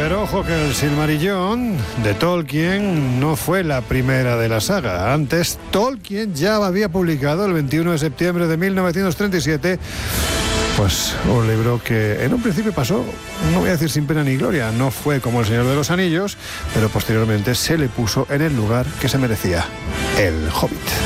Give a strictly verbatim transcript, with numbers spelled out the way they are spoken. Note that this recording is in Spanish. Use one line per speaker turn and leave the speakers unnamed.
Pero ojo que el Silmarillón de Tolkien no fue la primera de la saga. Antes, Tolkien ya había publicado el veintiuno de septiembre de mil novecientos treinta y siete pues un libro que en un principio pasó, no voy a decir sin pena ni gloria, no fue como El Señor de los Anillos, pero posteriormente se le puso en el lugar que se merecía, El Hobbit.